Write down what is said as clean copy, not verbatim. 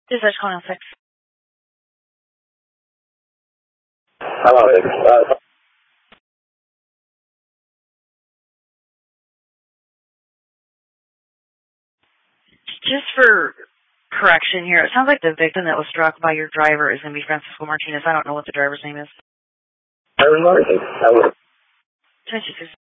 Dispatch calling 6. Hello, Just for correction here, it sounds like the victim that was struck by your driver is going to be Francisco Martinez. I don't know what the driver's name is. Martinez.